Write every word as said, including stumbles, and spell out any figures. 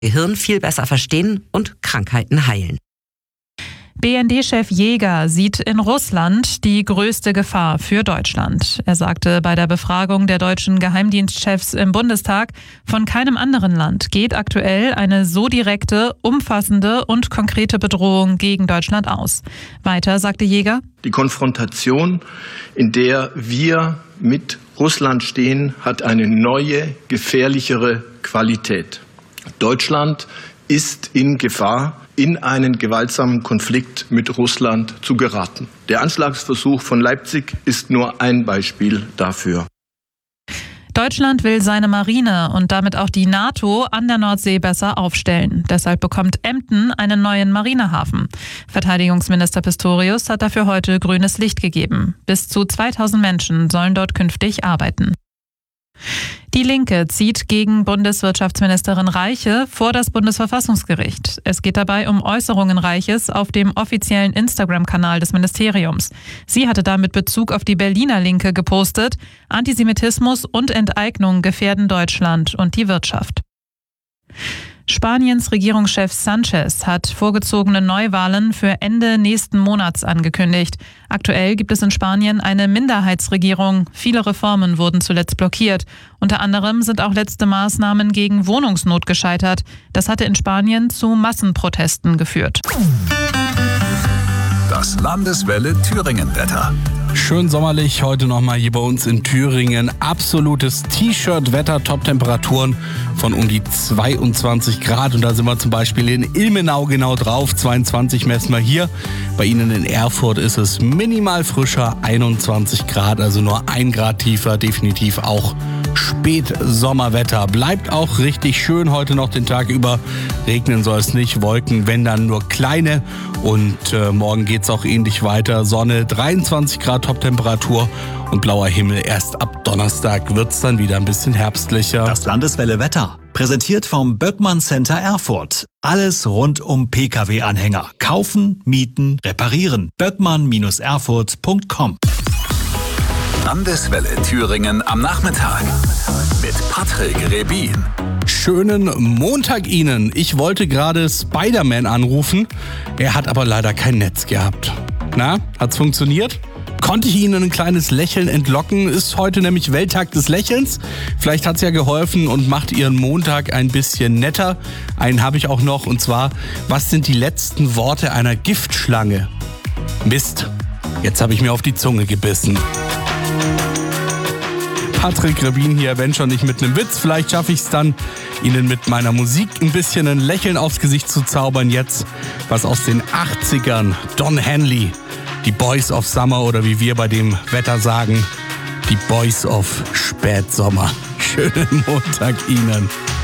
Gehirn viel besser verstehen und Krankheiten heilen. B N D-Chef Jäger sieht in Russland die größte Gefahr für Deutschland. Er sagte bei der Befragung der deutschen Geheimdienstchefs im Bundestag, von keinem anderen Land geht aktuell eine so direkte, umfassende und konkrete Bedrohung gegen Deutschland aus. Weiter sagte Jäger: Die Konfrontation, in der wir mit Russland stehen, hat eine neue, gefährlichere Qualität. Deutschland ist in Gefahr, in einen gewaltsamen Konflikt mit Russland zu geraten. Der Anschlagsversuch von Leipzig ist nur ein Beispiel dafür. Deutschland will seine Marine und damit auch die NATO an der Nordsee besser aufstellen. Deshalb bekommt Emden einen neuen Marinehafen. Verteidigungsminister Pistorius hat dafür heute grünes Licht gegeben. Bis zu zweitausend Menschen sollen dort künftig arbeiten. Die Linke zieht gegen Bundeswirtschaftsministerin Reiche vor das Bundesverfassungsgericht. Es geht dabei um Äußerungen Reiches auf dem offiziellen Instagram-Kanal des Ministeriums. Sie hatte damit Bezug auf die Berliner Linke gepostet: Antisemitismus und Enteignung gefährden Deutschland und die Wirtschaft. Spaniens Regierungschef Sanchez hat vorgezogene Neuwahlen für Ende nächsten Monats angekündigt. Aktuell gibt es in Spanien eine Minderheitsregierung. Viele Reformen wurden zuletzt blockiert. Unter anderem sind auch letzte Maßnahmen gegen Wohnungsnot gescheitert. Das hatte in Spanien zu Massenprotesten geführt. Das Landeswelle Thüringen-Wetter. Schön sommerlich heute nochmal hier bei uns in Thüringen. Absolutes T-Shirt-Wetter, Top-Temperaturen von um die zweiundzwanzig Grad. Und da sind wir zum Beispiel in Ilmenau genau drauf. zweiundzwanzig messen wir hier. Bei Ihnen in Erfurt ist es minimal frischer, einundzwanzig Grad, also nur ein Grad tiefer. Definitiv auch Spätsommerwetter. Bleibt auch richtig schön heute noch den Tag über. Regnen soll es nicht, Wolken, wenn dann nur kleine. Und äh, morgen geht es auch ähnlich weiter. Sonne, dreiundzwanzig Grad Top-Temperatur und blauer Himmel. Erst ab Donnerstag wird es dann wieder ein bisschen herbstlicher. Das Landeswelle Wetter, präsentiert vom Böckmann Center Erfurt. Alles rund um P K W-Anhänger. Kaufen, mieten, reparieren. böckmann Bindestrich erfurt Punkt com. Landeswelle Thüringen am Nachmittag mit Patrick Rebin. Schönen Montag Ihnen. Ich wollte gerade Spider-Man anrufen. Er hat aber leider kein Netz gehabt. Na, hat's funktioniert? Konnte ich Ihnen ein kleines Lächeln entlocken? Ist heute nämlich Welttag des Lächelns. Vielleicht hat's ja geholfen und macht Ihren Montag ein bisschen netter. Einen habe ich auch noch, und zwar: Was sind die letzten Worte einer Giftschlange? Mist, jetzt habe ich mir auf die Zunge gebissen. Patrick Rebin hier, wenn schon nicht mit einem Witz. Vielleicht schaffe ich es dann, Ihnen mit meiner Musik ein bisschen ein Lächeln aufs Gesicht zu zaubern. Jetzt was aus den achtzigern. Don Henley, die Boys of Summer, oder wie wir bei dem Wetter sagen, die Boys of Spätsommer. Schönen Montag Ihnen.